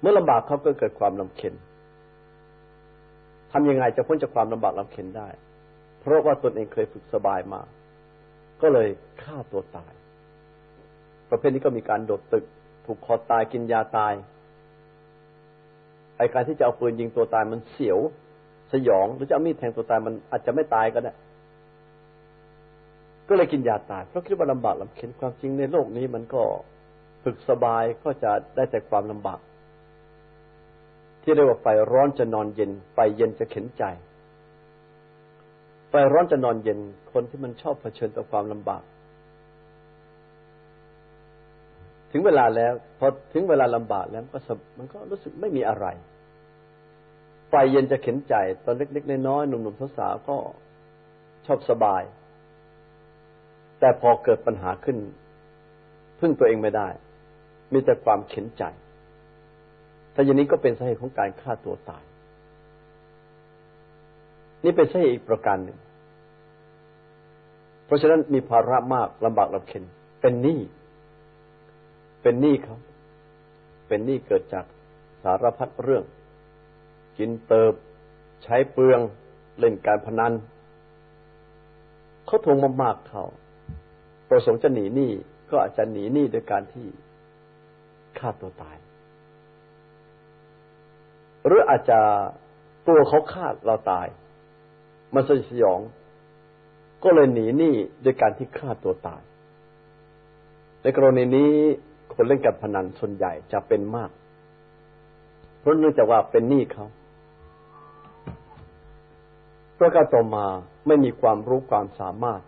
มื่อลำบากเขาก็เกิดความลำเค็ญทำยังไงจะพ้นจากความลำบากลำเค็ญได้เพราะว่าตนเองเคยฝึกสบายมาก็เลยฆ่าตัวตายประเภทนี้ก็มีการโดดตึกผูกคอตายกินยาตายไอ้การที่จะเอาปืนยิงตัวตายมันเสียวสยองหรือจะเอามีดแทงตัวตายมันอาจจะไม่ตายก็ได้ก็เลยกินยาตายเพราะคิดว่าลำบากลำเค็ญความจริงในโลกนี้มันก็ฝึกสบายก็จะได้แต่ความลำบากที่เรียกว่าไฟร้อนจะนอนเย็นไฟเย็นจะเข็นใจไฟร้อนจะนอนเย็นคนที่มันชอบเผชิญกับความลำบากถึงเวลาแล้วพอถึงเวลาลำบากแล้วมันก็รู้สึกไม่มีอะไรไฟเย็นจะเข็นใจตอนเล็กๆน้อยๆหนุ่มๆสาวๆก็ชอบสบายแต่พอเกิดปัญหาขึ้นพึ่งตัวเองไม่ได้มีแต่ความเข็นใจถ้าอย่างนี้ก็เป็นสาเหตุของการฆ่าตัวตายนี่เป็นสาเหตุอีกประการหนึ่งเพราะฉะนั้นมีภาระมากลำบากลำเค็ญเป็นหนี้เขาเป็นหนี้เกิดจากสารพัดเรื่องกินเติบใช้เปลืองเล่นการพนันเขาทวงมากๆเขาประสงค์จะหนีหนี้ก็อาจจะหนีหนี้โดยการที่ฆ่าตัวตายหรืออาจจะตัวเขาฆ่าเราตายมันสยองก็เลยหนีหนี้โดยการที่ฆ่าตัวตายในกรณีนี้คนเล่นการพนันส่วนใหญ่จะเป็นมากเพราะเนื่องจากว่าเป็นหนี้เขาประการต่อมาไม่มีความรู้ความสามารถ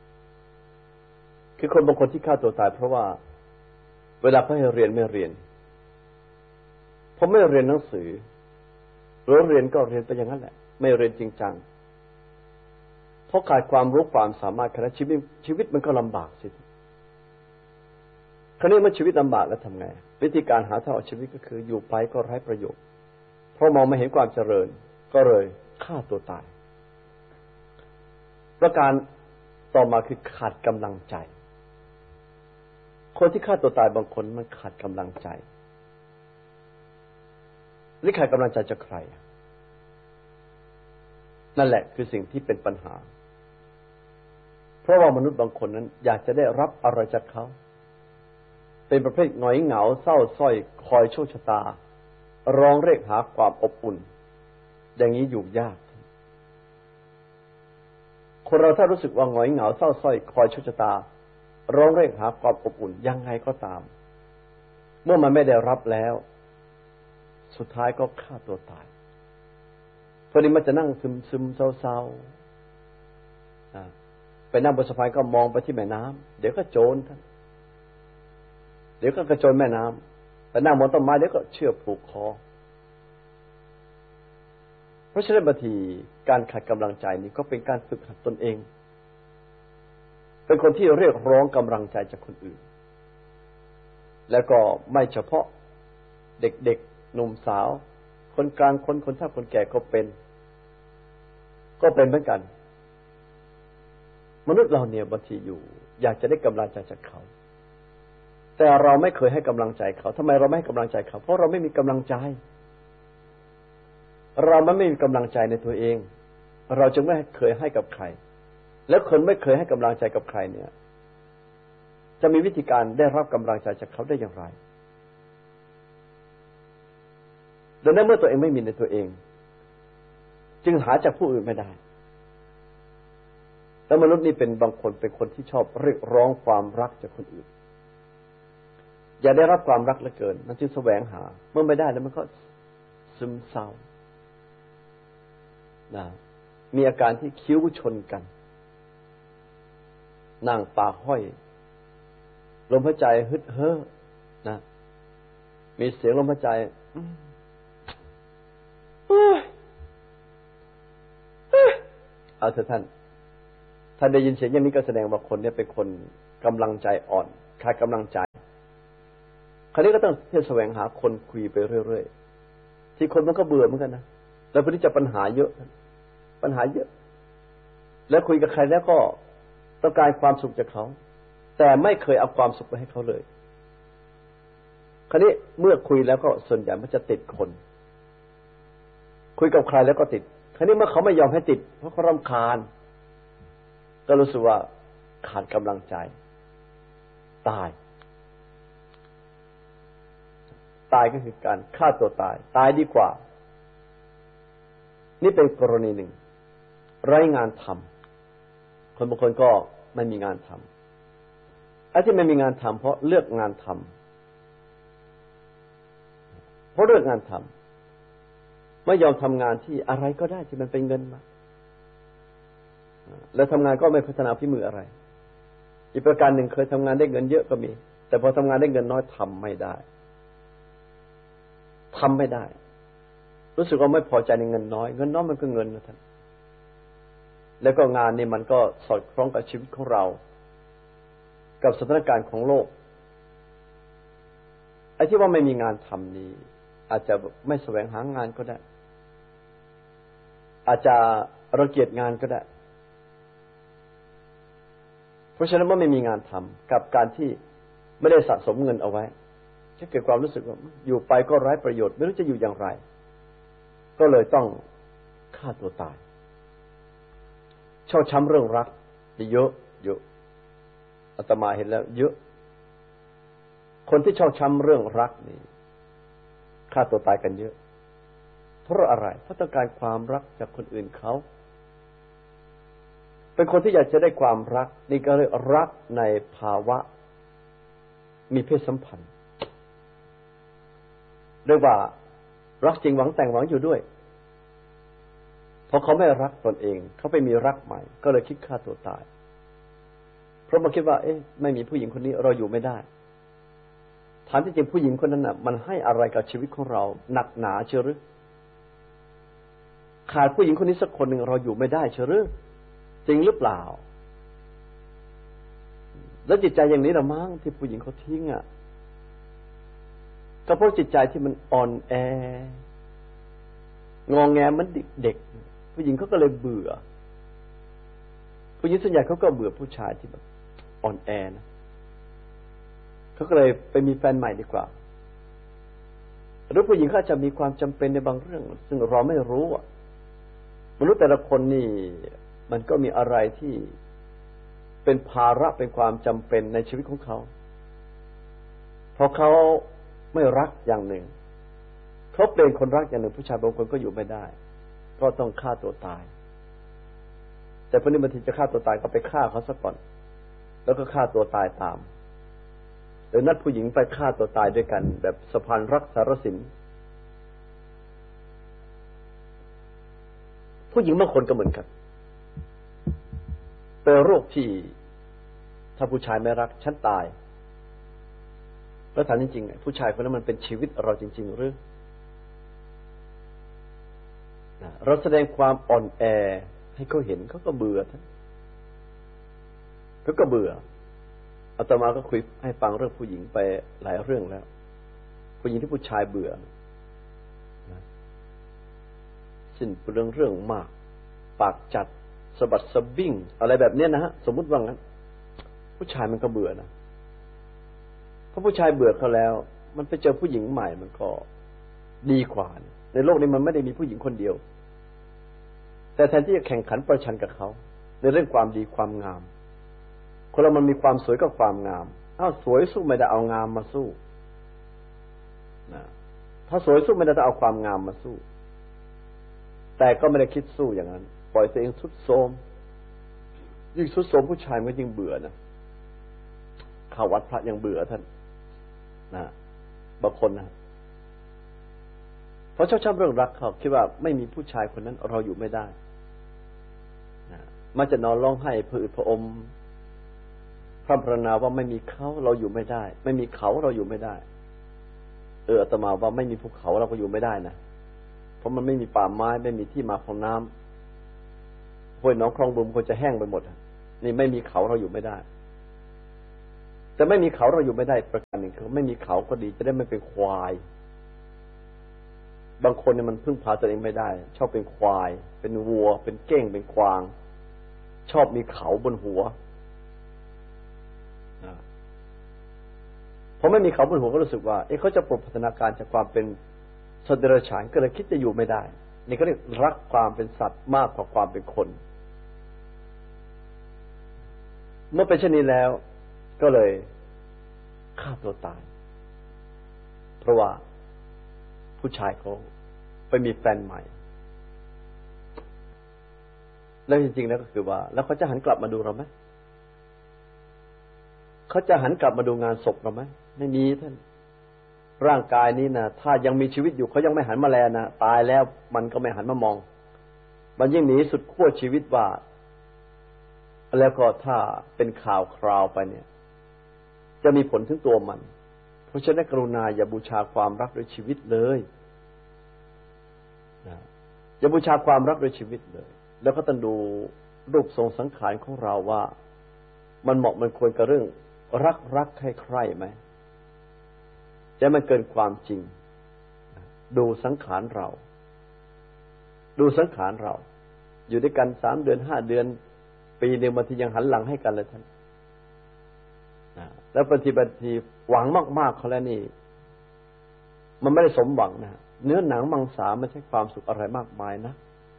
คือคนบางคนที่ฆ่าตัวตายเพราะว่าเวลาเขาให้เรียนไม่เรียนพอไม่เรียนหนังสือหรือเรียนก็เรียนไปอย่างนั้นแหละไม่เรียนจริงจังเพราะขาดความรู้ความสามารถขณะชีวิตมันก็ลำบากสิคราวนี้เมื่อชีวิตลำบากแล้วทำไงวิธีการหาทางออกชีวิตก็คืออยู่ไปก็ไร้ประโยชน์เพราะมองไม่เห็นความเจริญก็เลยฆ่าตัวตายประการต่อมาคือขาดกำลังใจคนที่ฆ่าตัวตายบางคนมันขาดกำลังใจหรือขาดกำลังใจจากใครนั่นแหละคือสิ่งที่เป็นปัญหาเพราะว่ามนุษย์บางคนนั้นอยากจะได้รับอะไรจากเขาเป็นประเภทหงอยเหงาเศร้าส้อยคอยโชคชะตาร้องเรียกหาความอบอุ่นอย่างนี้อยู่ยากคนเราถ้ารู้สึกว่าหงอยเหงาเศร้าส้อยคอยโชคชะตาร้องเรียกหาความอบอุ่นยังไงก็ตามเมื่อมันไม่ได้รับแล้วสุดท้ายก็ฆ่าตัวตายพอดีมันจะนั่งซึมๆเศร้าๆไปนั่งบนสะพานก็มองไปที่แม่น้ำเดี๋ยวก็โจรท่านเดี๋ยวก็กระโจนแม่น้ำไปนั่งบนต้นไม้เดี๋ยวก็เชือกผูกคอเพราะฉะนั้นบางทีการขาดกำลังใจนี้ก็เป็นการฝึกหัดตนเองเป็นคนที่เรียกร้องกำลังใจจากคนอื่นแล้วก็ไม่เฉพาะเด็กๆหนุ่มสาวคนกลางคนเฒ่าคนแก่ก็เป็นเหมือนกันมนุษย์เราเนี่ยบางทีอยู่อยากจะได้กำลังใจจากเขาแต่เราไม่เคยให้กำลังใจเขาทำไมเราไม่ให้กำลังใจเขาเพราะเราไม่มีกำลังใจเราไม่มีกำลังใจในตัวเองเราจึงไม่เคยให้กับใครแล้วคนไม่เคยให้กำลังใจกับใครเนี่ยจะมีวิธีการได้รับกำลังใจจากเขาได้อย่างไรดังนั้นเมื่อตัวเองไม่มีในตัวเองจึงหาจากผู้อื่นไม่ได้แล้วมนุษย์นี่เป็นบางคนเป็นคนที่ชอบเรียกร้องความรักจากคนอื่นอย่าได้รับความรักเหลือเกินมันจึงแสวงหาเมื่อไม่ได้แล้วมันก็ซึมเศร้ามีอาการที่คิ้วชนกันนั่งปากห้อยลมหายใจฮึดเฮ่อนะมีเสียงลมหายใจเอาเถอะท่านได้ยินเสียงอย่างนี้ก็แสดงว่าคนนี้เป็นคนกำลังใจอ่อนขาดกำลังใจคราวนี้ก็ต้องแสวงหาคนคุยไปเรื่อยๆที่คนมันก็เบื่อเหมือนกันนะแล้วพอที่จะปัญหาเยอะแล้วคุยกับใครแล้วก็ต้องการความสุขจากเขาแต่ไม่เคยเอาความสุขไปให้เขาเลยคราวนี้เมื่อคุยแล้วก็ส่วนใหญ่มันจะติดคนคุยกับใครแล้วก็ติดคราวนี้เมื่อเขาไม่ยอมให้ติดเพราะเขารำคาญก็รู้สึกว่าขาดกำลังใจตายก็คือการฆ่าตัวตายดีกว่านี่เป็นกรณีหนึ่งไร้งานทำคนบางคนก็ไม่มีงานทำที่ไม่มีงานทำเพราะเลือกงานทำเพราะเลือกงานทำไม่ยอมทำงานที่อะไรก็ได้ที่มันเป็นเงินมาแล้วทำงานก็ไม่พัฒนาฝีมืออะไรอีกประการหนึ่งเคยทำงานได้เงินเยอะก็มีแต่พอทำงานได้เงินน้อยทำไม่ได้รู้สึกว่าไม่พอใจในเงินน้อยมันก็เงินนะท่านแล้วก็งานนี่มันก็สอดคล้องกับชีวิตของเรากับสถานการณ์ของโลกไอ้ที่ว่าไม่มีงานทำนี้อาจจะไม่แสวงหางานก็ได้อาจจะรังเกียจงานก็ได้เพราะฉะนั้นเมื่อไม่มีงานทำกับการที่ไม่ได้สะสมเงินเอาไว้จะเกิดความรู้สึกว่าอยู่ไปก็ไร้ประโยชน์ไม่รู้จะอยู่อย่างไรก็เลยต้องฆ่าตัวตายชอบช้ำเรื่องรักเยอะอาตมาเห็นแล้วเยอะคนที่ชอบช้ำเรื่องรักนี่ฆ่าตัวตายกันเยอะเพราะอะไรเพราะต้องการความรักจากคนอื่นเขาเป็นคนที่อยากจะได้ความรักนี่ก็เลยรักในภาวะมีเพศสัมพันธ์เรียกว่ารักจริงหวังแต่งหวังอยู่ด้วยพอเขาไม่รักตนเองเขาไปมีรักใหม่ก็เลยคิดฆ่าตัวตายเพราะมันคิดว่าไม่มีผู้หญิงคนนี้เราอยู่ไม่ได้ถามที่จริงผู้หญิงคนนั้นน่ะมันให้อะไรกับชีวิตของเราหนักหนาเชียวหรือขาดผู้หญิงคนนี้สักคนหนึ่งเราอยู่ไม่ได้เชียวหรือจริงหรือเปล่าแล้วจิตใจอย่างนี้ละมั้งที่ผู้หญิงเขาทิ้งก็เพราะจิตใจที่มันอ่อนแองอแงมันเด็กผู้หญิงเขาก็เลยเบื่อผู้หญิงส่วนใหญ่เขาก็เบื่อผู้ชายที่แบบอ่อนแอนะเขาก็เลยไปมีแฟนใหม่ดีกว่าหรือผู้หญิงเขาจะมีความจำเป็นในบางเรื่องซึ่งเราไม่รู้มนุษย์แต่ละคนนี่มันก็มีอะไรที่เป็นภาระเป็นความจำเป็นในชีวิตของเขาเพราะเขาไม่รักอย่างหนึ่งเขาเป็นคนรักอย่างหนึ่งผู้ชายบางคนก็อยู่ไม่ได้ก็ต้องฆ่าตัวตายแต่พอนี้บางทีจะฆ่าตัวตายก็ไปฆ่าเขาซะก่อนแล้วก็ฆ่าตัวตายตามหรือนัดผู้หญิงไปฆ่าตัวตายด้วยกันแบบสะพานรักสารสินผู้หญิงบางคนก็เหมือนกันเป็นโรคที่ถ้าผู้ชายไม่รักฉันตายแล้วถามจริงๆผู้ชายคนนั้นมันเป็นชีวิตเราจริงๆหรือเราแสดงความอ่อนแอให้เขาเห็นเขาก็เบื่อเขาก็เบื่ออาตมาก็คุยให้ฟังเรื่องผู้หญิงไปหลายเรื่องแล้วผู้หญิงที่ผู้ชายเบื่อสิ้นเปลืองเรื่องมากปากจัดสะบัดสะบิ้งอะไรแบบนี้นะฮะสมมุติว่างั้นผู้ชายมันก็เบื่อนะเพราะผู้ชายเบื่อเขาแล้วมันไปเจอผู้หญิงใหม่มันก็ดีกว่าในโลกนี้มันไม่ได้มีผู้หญิงคนเดียวแต่แทนที่จะแข่งขันประชันกับเขาในเรื่องความดีความงามคนเรามันมีความสวยกับความงามสวยสู้ไม่ได้เอางามมาสู้นะถ้าสวยสู้ไม่ได้ต้องเอาความงามมาสู้แต่ก็ไม่ได้คิดสู้อย่างนั้นปล่อยตัวเองทรุดโทรมยิ่งทรุดโทรมผู้ชายมันยิ่งเบื่อนะเข้าวัดพระยังเบื่อท่านนะบางคนนะเพราะชอบเรื่องรักเขาคิดว่าไม่มีผู้ชายคนนั้นเราอยู่ไม่ได้นะมันจะนอนร้องไห้ผืดผอมพร่ำพรรณนาว่าไม่มีเขาเราอยู่ไม่ได้ไม่มีเขาเราอยู่ไม่ได้อาตมาว่าไม่มีภูเขาเราก็อยู่ไม่ได้นะเพราะมันไม่มีป่าไม้ไม่มีที่มาของน้ำห้วยหนองคลองบึงควรจะแห้งไปหมดนี่ไม่มีเขาเราอยู่ไม่ได้แต่ไม่มีเขาเราอยู่ไม่ได้ประการหนึ่งคือไม่มีเขาก็ดีจะได้ไม่เป็นควายบางคนเนี่ยมันพึ่งพาตัวเองไม่ได้ชอบเป็นควายเป็นวัวเป็นเก้งเป็นควางชอบมีเขาบนหัวพอไม่มีเขาบนหัวก็รู้สึกว่าเขาจะปรับพัฒนาการจากความเป็นสัตว์เดรัจฉานก็เลยคิดจะอยู่ไม่ได้นี่ก็เรียกรักความเป็นสัตว์มากกว่าความเป็นคนเมื่อเป็นเช่นนี้แล้วก็เลยฆ่าตัวตายเพราะว่าผู้ชายเขาไปมีแฟนใหม่แล้วจริงๆแล้วก็คือว่าแล้วเขาจะหันกลับมาดูเราไหมเขาจะหันกลับมาดูงานศพเราไหมไม่มีท่านร่างกายนี้นะถ้ายังมีชีวิตอยู่เขายังไม่หันมาแลนะตายแล้วมันก็ไม่หันมามองมันยิ่งหนีสุดขั้วชีวิตว่าแล้วก็ถ้าเป็นข่าวคราวไปเนี่ยจะมีผลถึงตัวมันเพราะฉะนั้นกรุณาอย่าบูชาความรักโดยชีวิตเลยนะอย่าบูชาความรักโดยชีวิตเลยแล้วก็ต้องดูรูปทรงสังขารของเราว่ามันเหมาะมันควรกับเรื่องรักใคร่ๆไหมจะมันเกินความจริงดูสังขารเราอยู่ด้วยกัน3 เดือน5 เดือนปีนึงบางทียังหันหลังให้กันเลยท่านแล้วบางทีหวังมากๆเขาแล้วนี่มันไม่ได้สมหวังนะเนื้อหนังมังสาไม่ใช่ความสุขอะไรมากมายนะ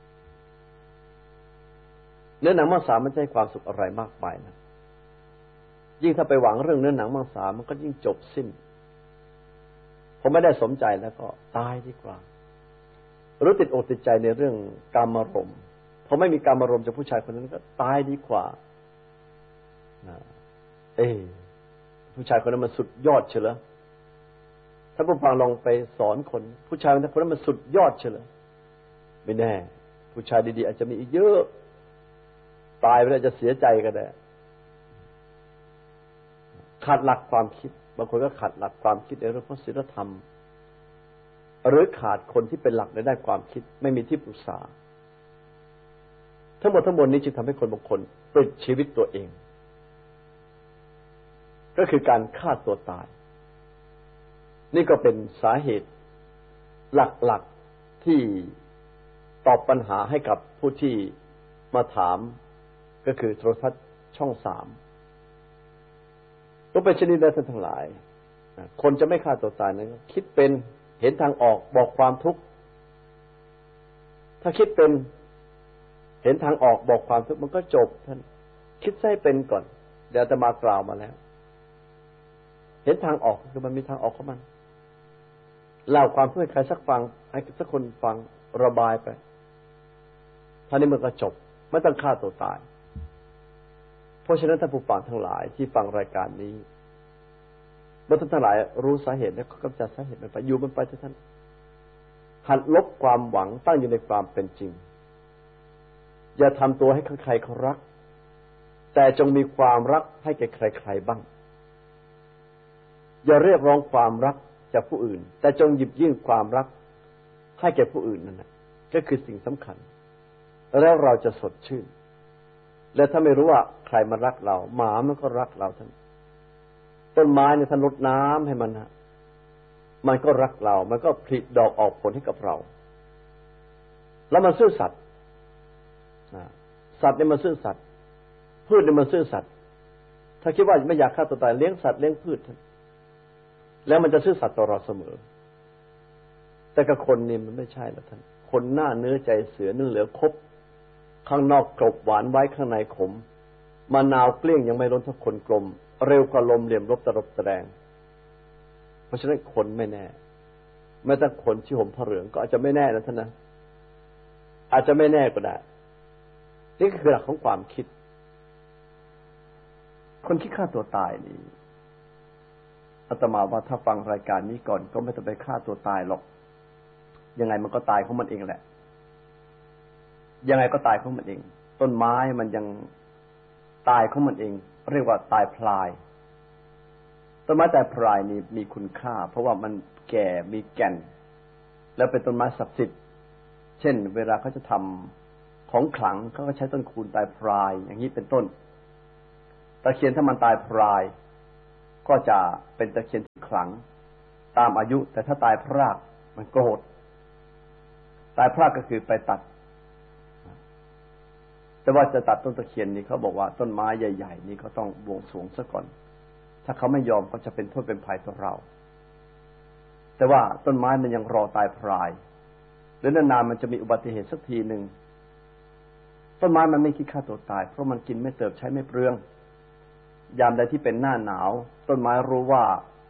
เนื้อหนังมังสาไม่ใช่ความสุขอะไรมากมายนะยิ่งถ้าไปหวังเรื่องเนื้อหนังมังสามันก็ยิ่งจบสิ้นพอไม่ได้สมใจแล้วก็ตายดีกว่าหรือติดอกติดใจในเรื่องกามารมณ์พอไม่มีกามารมณ์จากผู้ชายคนนั้นก็ตายดีกว่าผู้ชายคนนั้นมันสุดยอดเชียวเหรอถ้าผู้ฟังลองไปสอนคนผู้ชายคนนั้นมันสุดยอดเชียวเหรอไม่แน่ผู้ชายดีๆอาจจะมีอีกเยอะตายไปแล้วจะเสียใจก็ได้ขาดหลักความคิดบางคนก็ขาดหลักความคิดในเรื่องของศีลธรรมหรือขาดคนที่เป็นหลักในด้านความคิดไม่มีที่ปรึกษาทั้งหมดนี้จึงทำให้คนบางคนปลิดชีวิตตัวเองก็คือการฆ่าตัวตายนี่ก็เป็นสาเหตุหลักๆที่ตอบปัญหาให้กับผู้ที่มาถามก็คือโทรทัศน์ช่อง3ก็เป็นชนิดใดท่านทั้งหลายคนจะไม่ฆ่าตัวตายนั้นคิดเป็นเห็นทางออกบอกความทุกข์ถ้าคิดเป็นเห็นทางออกบอกความทุกข์มันก็จบท่านคิดให้เป็นก่อนเดี๋ยวอาตมากล่าวมาแล้วเห็นทางออกคือมันมีทางออกของมันเล่าความทุกข์ให้ใครสักฟังให้สักคนฟังระบายไปท่านี้มันก็จบไม่ต้องฆ่าตัวตายเพราะฉะนั้นท่านผู้ฟังทั้งหลายที่ฟังรายการนี้เมื่อท่านทั้งหลายรู้สาเหตุแล้วก็กำจัดสาเหตุมันไปอยู่มันไปท่านหัดลบความหวังตั้งอยู่ในความเป็นจริงอย่าทำตัวให้ใครเขารักแต่จงมีความรักให้แก่ใครๆบ้างอย่าเรียกร้องความรักจากผู้อื่นแต่จงหยิบยื่นความรักให้แก่ผู้อื่นนั่นแหละก็คือสิ่งสำคัญแล้วเราจะสดชื่นและถ้าไม่รู้ว่าใครมารักเราหมามันก็รักเราท่านต้นไม้เนี่ยท่านรดน้ำให้มันฮะมันก็รักเรามันก็ผลิดอกออกผลให้กับเราแล้วมันซื่อสัตย์สัตว์เนี่ยมันซื่อสัตย์พืชเนี่ยมันซื่อสัตย์ถ้าคิดว่าไม่อยากฆ่าตัวตายเลี้ยงสัตว์เลี้ยงพืชแล้วมันจะซื่อสัตย์ต่อเราเสมอแต่กับคนนี่มันไม่ใช่แล้วท่านคนหน้าเนื้อใจเสือเนื้อเหลือครบข้างนอกกรบหวานไว้ข้างในขมมะนาวเกลี้ยงยังไม่ล้นทักคนกลมเร็วกว่าลมเหลี่ยมรบตรบแสดงเพราะฉะนั้นคนไม่แน่แม้แต่คนที่ห่มผ้าเหลืองก็อาจจะไม่แน่นะท่านนะอาจจะไม่แน่ก็ได้นี่คือหลักของความคิดคนคิดฆ่าตัวตายนี่อาตมาว่าถ้าฟังรายการนี้ก่อนก็ไม่ต้องไปฆ่าตัวตายหรอกยังไงมันก็ตายของมันเองแหละยังไงก็ตายของมันเองต้นไม้มันยังตายของมันเองเรียกว่าตายพลายต้นไม้ตายพลายนี่มีคุณค่าเพราะว่ามันแก่มีแก่นแล้วเป็นต้นไม้ศักดิ์สิทธิ์เช่นเวลาเขาจะทำของขลังเขาก็ใช้ต้นคูนตายพลายอย่างนี้เป็นต้นตะเคียนถ้ามันตายพลายก็จะเป็นตะเคียนที่ขลังตามอายุแต่ถ้าตายพรากมันโกรธตายพรากก็คือไปตัดแต่ว่าจะตัดต้นตะเคียนนี่เขาบอกว่าต้นไม้ใหญ่ๆนี่เขาต้องบวงสรวงซะก่อนถ้าเขาไม่ยอมก็จะเป็นโทษเป็นภัยต่อเราแต่ว่าต้นไม้มันยังรอตายพรายหรือนานๆมันจะมีอุบัติเหตุสักทีหนึ่งต้นไม้มันไม่คิดฆ่าตัวตายเพราะมันกินไม่เติบใช้ไม่เปลืองยามใดที่เป็นหน้าหนาวต้นไม้รู้ว่า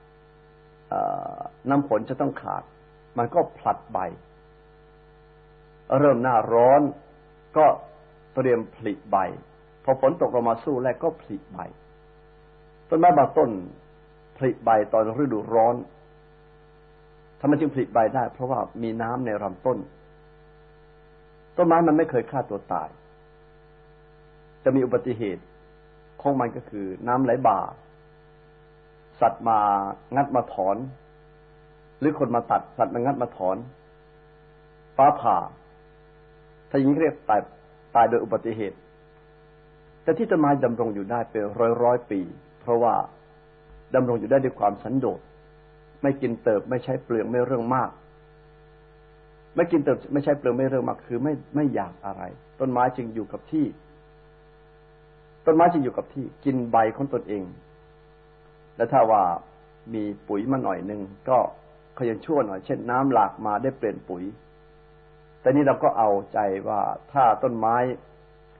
น้ำฝนจะต้องขาดมันก็ผลัดใบเริ่มหน้าร้อนก็เตรียมผลิใบพอฝนตกลงมาสู้แรกก็ผลิใบต้นไม้บางต้นผลิใบตอนฤดูร้อนทำไมจึงผลิใบได้เพราะว่ามีน้ำในลำต้นต้นไม้มันไม่เคยฆ่าตัวตายจะมีอุบัติเหตุของมันก็คือน้ำไหลบ่าสัตว์มางัดมาถอนหรือคนมาตัดสัตว์มางัดมาถอนฟ้าผ่าถ้าอย่างนี้เรียกตายโดยอุบัติเหตุแต่ที่ต้นไม้ดำรงอยู่ได้เป็นร้อยปีเพราะว่าดำรงอยู่ได้ด้วยความสันโดษไม่กินเติบไม่ใช้เปลืองไม่เรื่องมากไม่กินเติบไม่ใช้เปลืองไม่เรื่องมากคือไม่อยากอะไรต้นไม้จึงอยู่กับที่ต้นไม้จึงอยู่กับที่กินใบของตนเองและถ้าว่ามีปุ๋ยมาหน่อยนึงก็เขายังชั่วหน่อยเช่นน้ำหลากมาได้เปลี่ยนปุ๋ยแต่นี้เราก็เอาใจว่าถ้าต้นไม้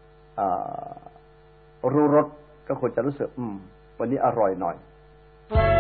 รู้รสก็ควรจะรู้สึกวันนี้อร่อยหน่อย